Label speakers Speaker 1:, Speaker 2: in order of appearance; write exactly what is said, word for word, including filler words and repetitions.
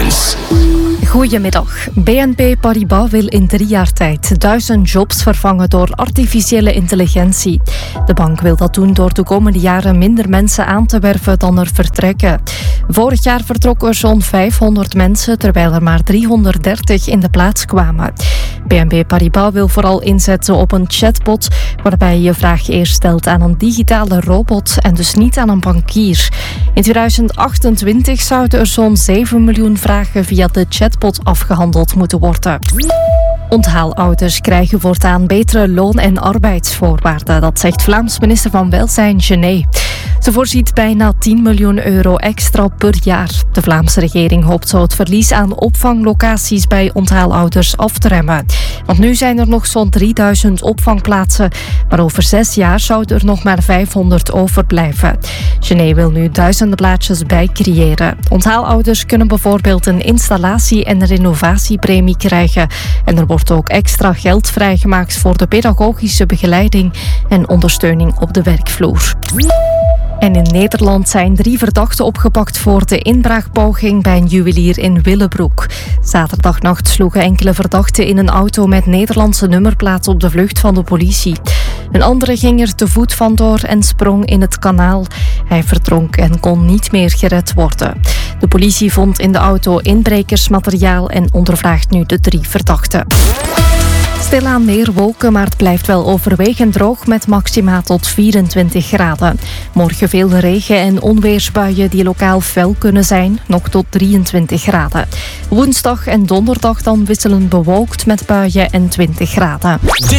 Speaker 1: Nieuws.
Speaker 2: Goedemiddag. B N P Paribas wil in drie jaar tijd duizend jobs vervangen door artificiële intelligentie. De bank wil dat doen door de komende jaren minder mensen aan te werven dan er vertrekken. Vorig jaar vertrokken er zo'n vijfhonderd mensen, terwijl er maar driehonderddertig in de plaats kwamen. B N P Paribas wil vooral inzetten op een chatbot, waarbij je je vraag eerst stelt aan een digitale robot en dus niet aan een bankier. In tweeduizend achtentwintig zouden er zo'n zeven miljoen vragen via de chatbot afgehandeld moeten worden. Onthaalouders krijgen voortaan betere loon- en arbeidsvoorwaarden, dat zegt Vlaams minister van Welzijn Genet. Ze voorziet bijna tien miljoen euro extra per jaar. De Vlaamse regering hoopt zo het verlies aan opvanglocaties bij onthaalouders af te remmen. Want nu zijn er nog zo'n drieduizend opvangplaatsen, maar over zes jaar zouden er nog maar vijfhonderd overblijven. Genet wil nu duizenden plaatjes bijcreëren. Onthaalouders kunnen bijvoorbeeld een installatie- en renovatiepremie krijgen. En er wordt ook extra geld vrijgemaakt voor de pedagogische begeleiding en ondersteuning op de werkvloer. En in Nederland zijn drie verdachten opgepakt voor de inbraakpoging bij een juwelier in Willebroek. Zaterdagnacht sloegen enkele verdachten in een auto met Nederlandse nummerplaat op de vlucht van de politie. Een andere ging er te voet vandoor en sprong in het kanaal. Hij verdronk en kon niet meer gered worden. De politie vond in de auto inbrekersmateriaal en ondervraagt nu de drie verdachten. Stilaan meer wolken, maar het blijft wel overwegend droog met maxima tot vierentwintig graden. Morgen veel regen- en onweersbuien die lokaal fel kunnen zijn, nog tot drieëntwintig graden. Woensdag en donderdag dan wisselen bewolkt met buien en twintig graden.